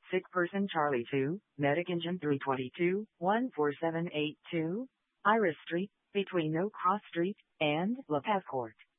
Sick person Charlie 2, Medic Engine 322, 14782, Iris Street, between No Cross Street and La Paz Court.